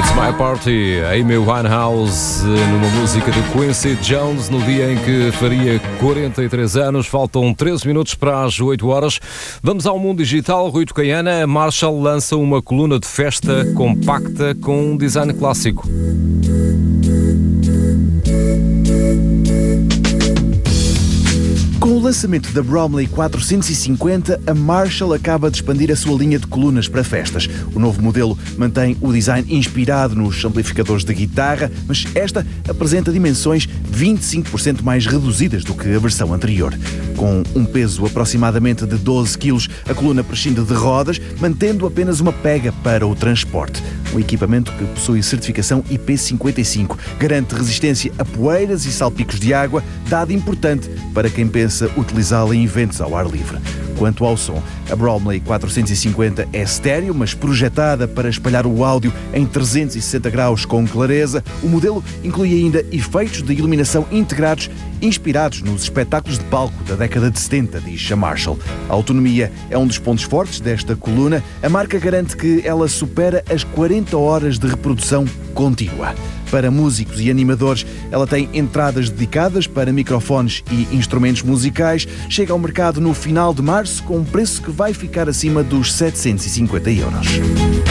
It's My Party, Amy Winehouse, numa música de Quincy Jones, no dia em que faria 43 anos. Faltam 13 minutos para as 8 horas. Vamos ao mundo digital. Rui Tocaiana, a Marshall lança uma coluna de festa compacta com um design clássico. Com o lançamento da Bromley 450, a Marshall acaba de expandir a sua linha de colunas para festas. O novo modelo mantém o design inspirado nos amplificadores de guitarra, mas esta apresenta dimensões 25% mais reduzidas do que a versão anterior. Com um peso aproximadamente de 12 kg, a coluna prescinde de rodas, mantendo apenas uma pega para o transporte. Um equipamento que possui certificação IP55, garante resistência a poeiras e salpicos de água, dado importante para quem pensa utilizá-la em eventos ao ar livre. Quanto ao som, a Bromley 450 é estéreo, mas projetada para espalhar o áudio em 360 graus com clareza. O modelo inclui ainda efeitos de iluminação integrados, inspirados nos espetáculos de palco da década de 70, diz a Marshall. A autonomia é um dos pontos fortes desta coluna. A marca garante que ela supera as 40 horas de reprodução contínua. Para músicos e animadores, ela tem entradas dedicadas para microfones e instrumentos musicais. Chega ao mercado no final de março com um preço que vai ficar acima dos 750 euros.